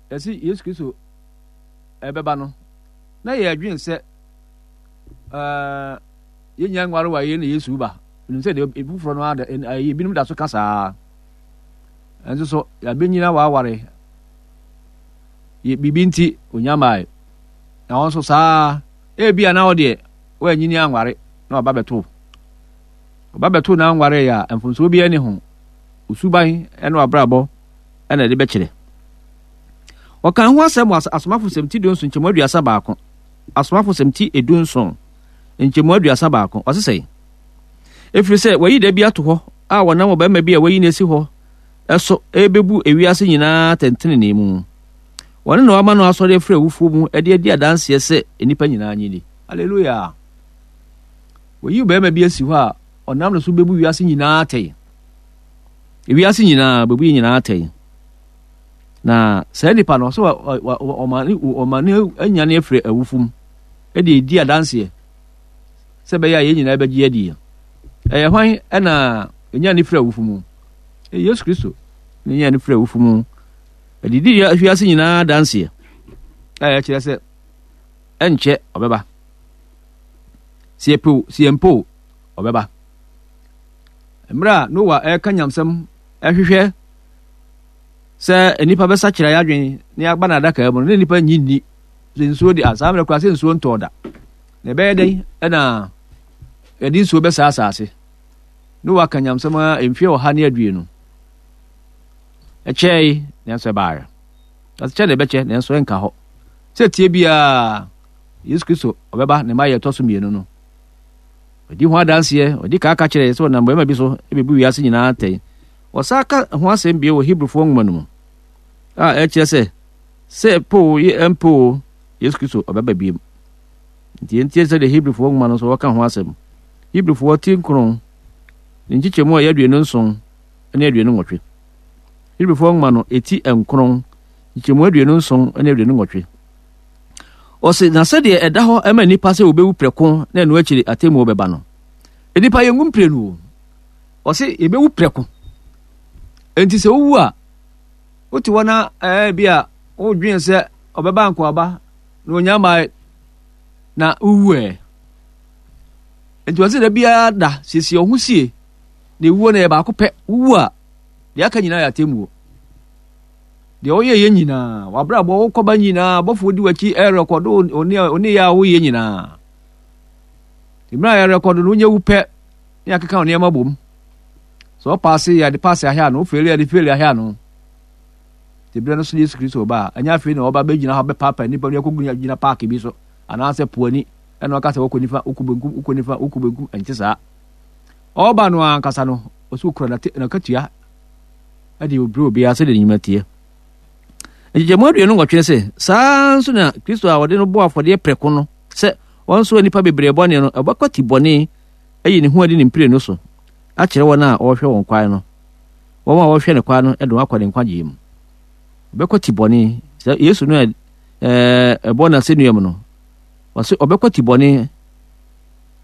ɛsi Yesu Kristo ɛbɛba no na yɛ adwene sɛ yɛnya nware wa yɛ ne Yesu ba nim sɛ de ebuforo no ada ebinom da so ka saa ɛnso so yɛabɛnyina waaware yɛ bibi nti onyamae na wɔn so saa ebia na ɔdeɛ wɔanyini anware na ɔba bɛto na anware ya mfonso bi ani ho usuban ɛno abrabɔ ɛna de bɛkyerɛ ɔkan ho asɛm asomafo sɛmti donso nkyɛmu aduasa baako asomafo sɛmti edunson nkyɛmu aduasa baako ɔse sɛ ɛfiri sɛ wayi da bi ato hɔ a wɔnam ɔbɛma bi a wayi n'asi hɔ ɛso ɛbɛbu ewiase nyinaa tɛntene mu wɔne na wama no asɔre afiri awufuo mu ɛde adi adanseɛ sɛ nnipa nyinaa nyini hallelujah wayi ɔbɛma bi asi hɔ a ɔnam no so bɛbu wiase nyinaa tɛn ewiase nyinaa bɛbu nyinaa tɛn na saa nipa no so ɔmane anyane afiri awufuo mu ɛde edi adanseɛ sɛ bɛyɛ a yɛn nyinaa bɛgye adi ɛyɛ hwan ɛna ɛnya ne firi awufuo mu Yesu Kristo ne nya ne firi awufuo mu ɛdidi wiase nyinaa danseɛ ɛyɛ kyerɛ sɛ ɛnkyɛ ɔbɛba siempo ɔbɛba mmerɛ a Noa ɛka nyamsɛm ɛhwehwɛ sɛ nipa bɛsa kyerɛ yɛadwen ne agba na adaka mu ne nipa nyinni nsuo de asaa mmerɛ kora sɛ nsuo ntɔɔ da na ɛbɛyɛ dɛn ɛna ɛde nsuo bɛsa asase Noa ka nyamsɛm a mfie ɔha ne aduonu ɛkyɛe nanso ɛbaeɛ ɔsekyɛ na ɛbɛkyɛ nanso ɛnka hɔ sɛ tie biaa Yesu Kristo ɔbɛba ne ma yɛ ɛtɔ so mmienu no ɔdi ho adanseɛ ɔdi ka kyerɛ sɛ ɔnam bɛma bi so ɛbɛbu wiase nyinaa tɛn ɔsa ka ho asɛm bie wɔ Hebrefoɔ nwoma no mu a ɛkyerɛ sɛ mpo Yesu Kristo ɔbɛba biem nti ɛntie sɛ de Hebrefoɔ nwoma no so wɔka ho asɛm Hebrefoɔ 10 ne nkyekyɛmu a yɛ 27 ne 28 Hebrefoɔ nwoma no ɛti 9 nkyekyɛmu 27 ne 28 ɔse na sɛdeɛ ɛda hɔ ɛma nnipa sɛ wɔbɛwu prɛko na ɛno akyiri atemmuo bɛba no nnipa yɛngu mprenu ɔse yɛbɛwu prɛko enti sɛ wowu a wote hɔ na bi a wodwen sɛ ɔbɛba nkoaba na onyama na wowu enti ɔse da biara da siesie ɔho sie na ewuo na yɛ baako pɛ wowu a deɛ aka nyinaa yɛ atemmuo deɛ ɔyɛ yɛ nyinaa wabrabɔ wokɔba nyinaa bɔfoɔ di wakyi ɛrekɔdo one yɛ a woyɛ nyinaa mmerɛ a yɛrekɔdo no wonyɛ wu pɛ ne akeka wo nneɛma bom sɛ ɔpaase yɛde paase ahɛ ano wofeeli yɛde feeli ahɛ ano nti berɛ no so Yesu Kristo ɔba a ɛnyɛ afei na ɔba bɛgyina hɔ bɛpaapa nnipa no yɛkɔgyina paake bi so anaasɛ poani ɛna ɔka sɛ wɔkɔ nifa wokɔ benkum wokɔ nifa wokɔ benkum ɛnte saa ɔba no ankasa no ɔsɛ wokura nakatua ɛde obrɛ obiara sɛ de nnwuma tie nkyekyɛmu 28 sɛ saa nso na Kristo a wɔde no bɔ afɔdeɛ prɛko no sɛ wɔn nso nipa bebree bɔne no ɛbɛkɔti bɔne ɛyi ne ho adi ne mpire no so akyerɛ wɔn a wɔhwɛ wɔn kwan no wɔn a wɔhwɛ ne kwan no ɛde wɔn akɔ ne nkwagye mu ɔbɛkɔti bɔne sɛ Yesu no ɛbɔ na sɛ nua mu no wɔsɛ ɔbɛkɔti bɔne